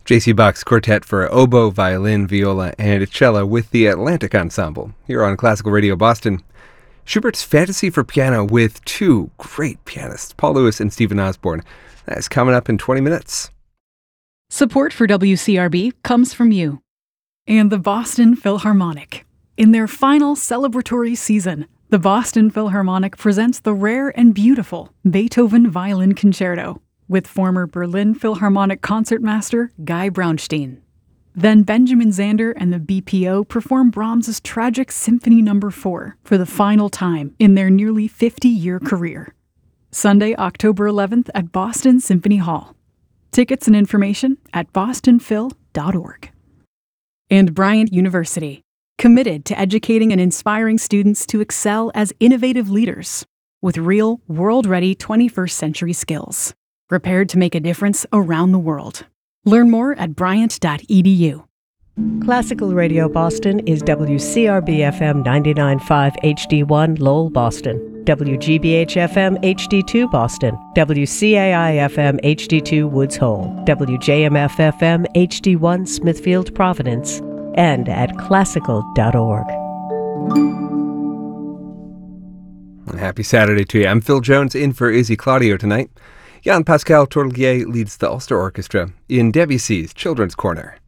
J.C. Bach's quartet for oboe, violin, viola, and cello with the Atlantic Ensemble here on Classical Radio Boston. Schubert's Fantasy for Piano with two great pianists, Paul Lewis and Stephen Osborne. That's coming up in 20 minutes. Support for WCRB comes from you and the Boston Philharmonic. In their final celebratory season, the Boston Philharmonic presents the rare and beautiful Beethoven Violin Concerto with former Berlin Philharmonic concertmaster Guy Braunstein. Then Benjamin Zander and the BPO perform Brahms's tragic Symphony No. 4 for the final time in their nearly 50-year career. Sunday, October 11th at Boston Symphony Hall. Tickets and information at bostonphil.org. And Bryant University, committed to educating and inspiring students to excel as innovative leaders with real, world-ready 21st century skills, prepared to make a difference around the world. Learn more at bryant.edu. Classical Radio Boston is WCRB-FM 99.5 HD1 Lowell, Boston, WGBH-FM HD2 Boston, WCAI-FM HD2 Woods Hole, WJMF-FM HD1 Smithfield, Providence, and at classical.org. Happy Saturday to you. I'm Phil Jones in for Izzy Claudio tonight. Jan-Pascal Tourlier leads the Ulster Orchestra in Debussy's Children's Corner.